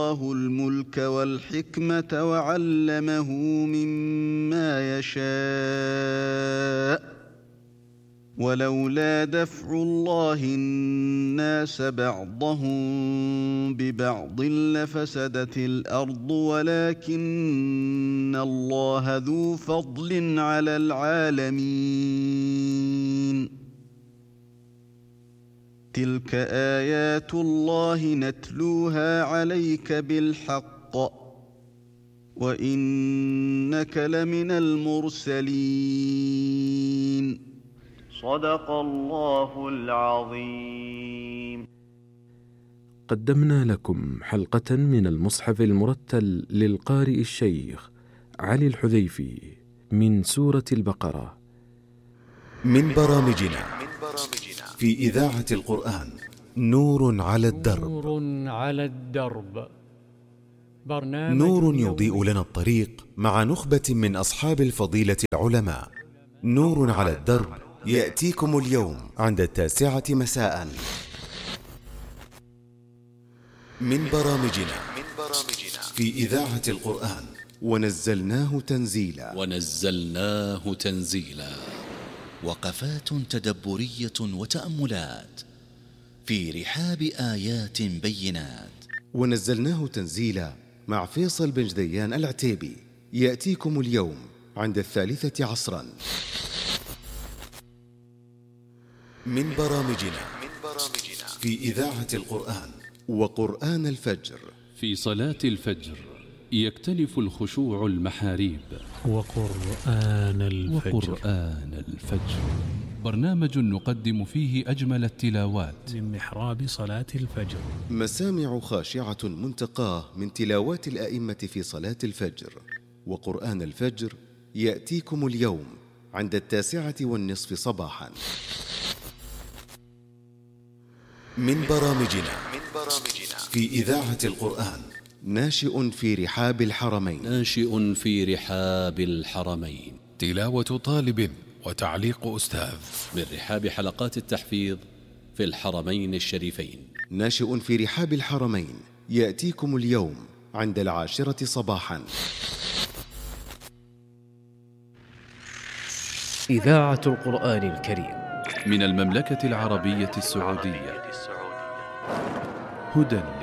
الله الملك والحكمة وعلمه مما يشاء ولولا دفع الله الناس بعضهم ببعض لفسدت الأرض ولكن الله ذو فضل على العالمين. تلك آيات الله نتلوها عليك بالحق وإنك لمن المرسلين. صدق الله العظيم. قدمنا لكم حلقة من المصحف المرتل للقارئ الشيخ علي الحذيفي من سورة البقرة. من برامجنا في إذاعة القرآن نور على الدرب. نور يضيء لنا الطريق مع نخبة من أصحاب الفضيلة العلماء. نور على الدرب يأتيكم اليوم عند 9 مساء. من برامجنا في إذاعة القرآن ونزلناه تنزيلا. وقفات تدبرية وتأملات في رحاب آيات بينات. ونزلناه تنزيلا مع فيصل بن جديان العتيبي يأتيكم اليوم عند 3 عصرا. من برامجنا في إذاعة القرآن وقرآن الفجر. في صلاة الفجر يكتنف الخشوع المحاريب. وقرآن الفجر برنامج نقدم فيه أجمل التلاوات من محراب صلاة الفجر. مسامع خاشعة منتقاه من تلاوات الأئمة في صلاة الفجر. وقرآن الفجر يأتيكم اليوم عند 9:30 صباحا. من برامجنا في إذاعة القرآن ناشئ في رحاب الحرمين. تلاوة طالب وتعليق أستاذ من رحاب حلقات التحفيظ في الحرمين الشريفين. ناشئ في رحاب الحرمين يأتيكم اليوم عند 10 صباحا. إذاعة القرآن الكريم من المملكة العربية السعودية. هدى